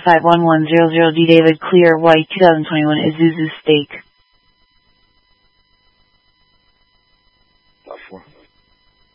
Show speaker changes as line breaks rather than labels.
51100D David Clear White 2021 Isuzu Steak.
About 4.